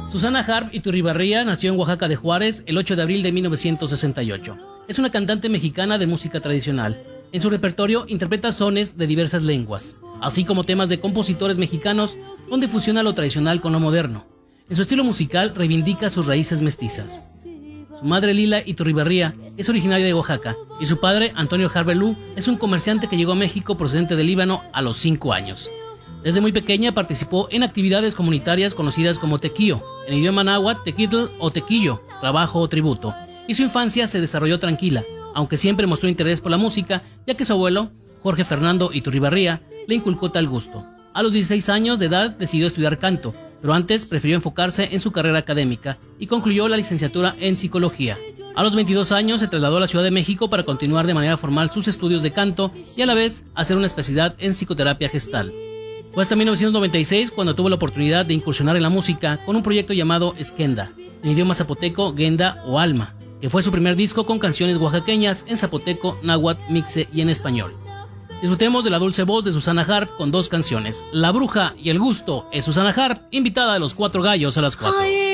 Susana Harp Iturribarría nació en Oaxaca de Juárez el 8 de abril de 1968. Es una cantante mexicana de música tradicional. En su repertorio interpreta sones de diversas lenguas, así como temas de compositores mexicanos donde fusiona lo tradicional con lo moderno. En su estilo musical reivindica sus raíces mestizas. Su madre Lila Iturribarría es originaria de Oaxaca y su padre Antonio Harbelú es un comerciante que llegó a México procedente del Líbano a los 5 años. Desde muy pequeña participó en actividades comunitarias conocidas como tequío, en idioma náhuatl, tequitl o tequillo, trabajo o tributo, y su infancia se desarrolló tranquila, aunque siempre mostró interés por la música, ya que su abuelo, Jorge Fernando Iturribarría, le inculcó tal gusto. A los 16 años de edad decidió estudiar canto, pero antes prefirió enfocarse en su carrera académica y concluyó la licenciatura en psicología. A los 22 años se trasladó a la Ciudad de México para continuar de manera formal sus estudios de canto y a la vez hacer una especialidad en psicoterapia gestal. Fue hasta 1996 cuando tuvo la oportunidad de incursionar en la música con un proyecto llamado Esquenda, en idioma zapoteco, Genda o Alma, que fue su primer disco con canciones oaxaqueñas en zapoteco, náhuatl, mixe y en español. Disfrutemos de la dulce voz de Susana Harp con 2 canciones, La Bruja y El Gusto. Es Susana Harp, invitada de Los Cuatro Gallos a las 4.